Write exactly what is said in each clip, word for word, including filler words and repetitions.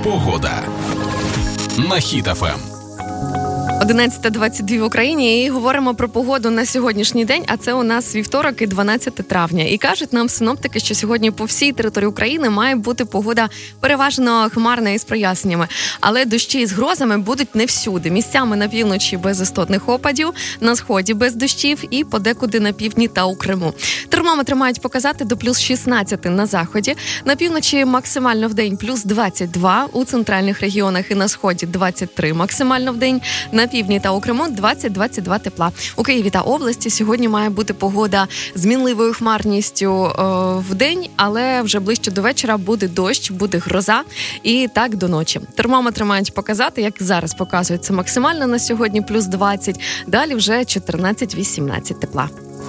Погода на Хіт еф ем. одинадцята двадцять два в Україні, і говоримо про погоду на сьогоднішній день, а це у нас вівторок і дванадцяте травня. І кажуть нам синоптики, що сьогодні по всій території України має бути погода переважно хмарна і з проясненнями. Але дощі з грозами будуть не всюди. Місцями на півночі без істотних опадів, на сході без дощів і подекуди на півдні та у Криму. Термометри мають показати до плюс шістнадцять на заході. На півночі максимально в день плюс двадцять два, у центральних регіонах і на сході двадцять три максимально в день. На півдні та у Криму двадцять-двадцять два тепла. У Києві та області сьогодні має бути погода з мінливою хмарністю о, в день, але вже ближче до вечора буде дощ, буде гроза і так до ночі. Термометри мають показати, як зараз показується максимально на сьогодні плюс двадцять, далі вже чотирнадцять-вісімнадцять тепла.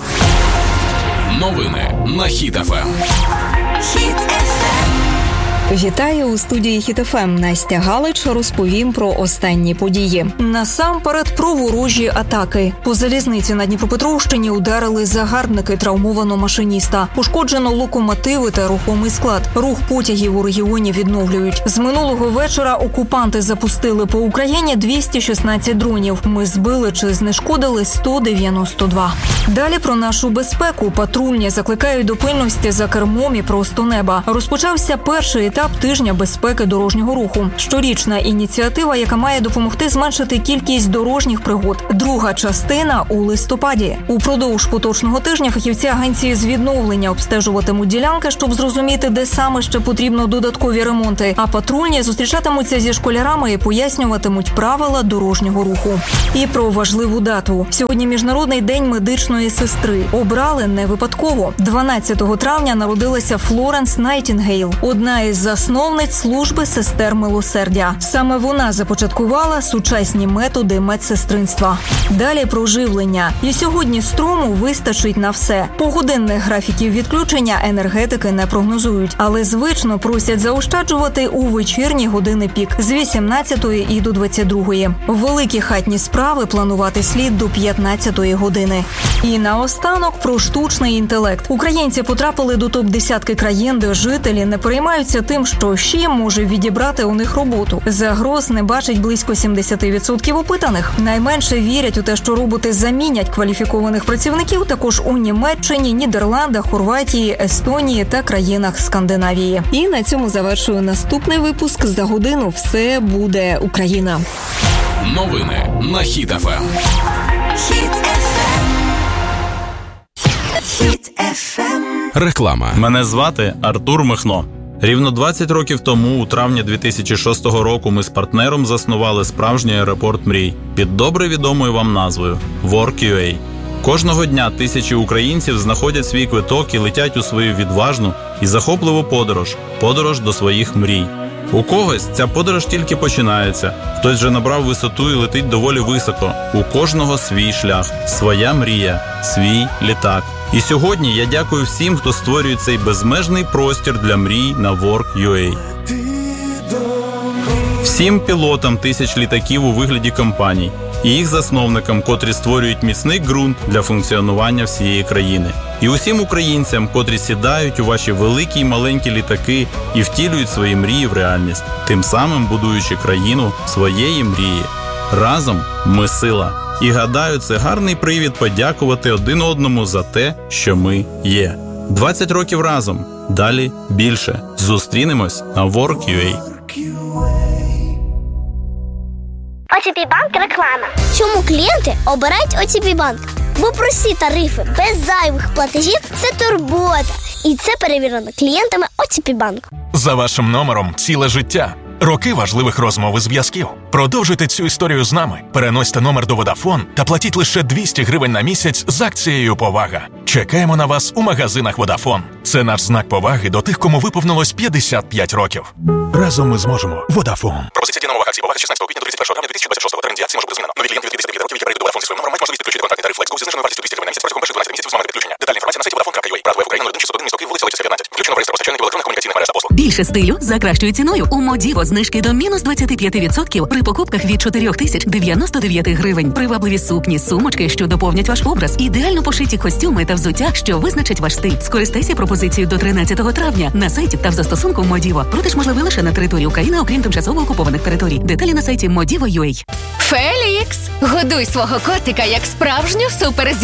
Новини на Хіт еф ем. Хіт еф ем. Вітаю у студії Хіт еф ем. Настя Галич розповім про останні події. Насамперед про ворожі атаки. По залізниці на Дніпропетровщині ударили загарбники, травмовано машиніста. Пошкоджено локомотиви та рухомий склад. Рух потягів у регіоні відновлюють. З минулого вечора окупанти запустили по Україні двісті шістнадцять дронів. Ми збили чи знешкодили сто дев'яносто два. Далі про нашу безпеку. Патрульні закликають до пильності за кермом і просто неба. Розпочався перший етап тижня безпеки дорожнього руху. Щорічна ініціатива, яка має допомогти зменшити кількість дорожніх пригод. Друга частина у листопаді. Упродовж поточного тижня фахівці агенції з відновлення обстежуватимуть ділянки, щоб зрозуміти, де саме ще потрібно додаткові ремонти. А патрульні зустрічатимуться зі школярами і пояснюватимуть правила дорожнього руху. І про важливу дату. Сьогодні Міжнародний день медичної сестри. Обрали не випадково. дванадцятого травня народилася Флоренс Найтінгейл, одна із засновниць служби сестер милосердя. Саме вона започаткувала сучасні методи медсестринства. Далі про живлення. І сьогодні струму вистачить на все. Погодинних графіків відключення енергетики не прогнозують, але звично просять заощаджувати у вечірні години пік з вісімнадцятої і до двадцять другої. Великі хатні справи планувати слід до п'ятнадцятої години. І наостанок про штучний інтелект. Українці потрапили до топ-десятки країн, де жителі не переймаються тим, що ЩІ може відібрати у них роботу. Загроз не бачить близько сімдесят відсотків опитаних. Найменше вірять у те, що роботи замінять кваліфікованих працівників також у Німеччині, Нідерландах, Хорватії, Естонії та країнах Скандинавії. І на цьому завершую наступний випуск. За годину все буде Україна. Новини на Хіт еф ем. Хіт еф ем. Хіт еф ем. Реклама. Мене звати Артур Михно. Рівно двадцять років тому, у травні дві тисячі шостого року, ми з партнером заснували справжній аеропорт мрій під добре відомою вам назвою WorkUA. Кожного дня тисячі українців знаходять свій квиток і летять у свою відважну і захопливу подорож – подорож до своїх мрій. У когось ця подорож тільки починається, хтось вже набрав висоту і летить доволі високо. У кожного свій шлях, своя мрія, свій літак. І сьогодні я дякую всім, хто створює цей безмежний простір для мрій на WorkUA. Всім пілотам тисяч літаків у вигляді компаній і їх засновникам, котрі створюють міцний ґрунт для функціонування всієї країни. І усім українцям, котрі сідають у ваші великі й маленькі літаки і втілюють свої мрії в реальність, тим самим будуючи країну своєї мрії. Разом ми сила. І гадаю, це гарний привід подякувати один одному за те, що ми є. двадцять років разом. Далі більше. Зустрінемось на WorkUA. о те пі Банк реклама. Чому клієнти обирають о те пі Банк? Бо прості тарифи без зайвих платежів – це турбота. І це перевірено клієнтами о те пі Банк. За вашим номером ціле життя. Роки важливих розмов і зв'язків. Продовжуйте цю історію з нами. Переносьте номер до Vodafone та платіть лише двісті гривень на місяць з акцією «Повага». Чекаємо на вас у магазинах Vodafone. Це наш знак поваги до тих, кому виповнилось п'ятдесят п'ять років. Разом ми зможемо. Vodafone. Пропозиція дія нових акцій «Повага» з шістнадцятого квітня до тридцять першого травня дві тисячі двадцять шостого. Термін дії акції може бути змінено. Нові клієнти від п'ятдесят п'яти років, які перейдуть до Vodafone зі своїм номером, мають можливість підключити контактний тариф FlexGo зі зниженою вартістю двісті гривень на місяць протягом перших дванадцяти місяців з вами підключення. Детальна інформація на сайті vodafone крапка ю а. Правда, в Україні нуль один шістсот один місто Київ, вулиця Лисицька, п'ятнадцять. Включено в реєстр постачальників електронних комунікаційних мереж та послуг. Більше стилю за кращою ціною. У Модіво знижки до мінус двадцять п'ять відсотків при покупках від чотири тисячі дев'яносто дев'ять гривень. Привабливі сукні, сумочки, що доповнять ваш образ. Ідеально пошиті костюми та взуття, що визначать ваш стиль. Скористайся пропозицією до тринадцятого травня на сайті та в застосунку Модіво. Продаж можливий лише на території України, окрім тимчасово окупованих територій. Деталі на сайті модіво крапка ю а. Фелікс, годуй свого котика як справжню суперзірку.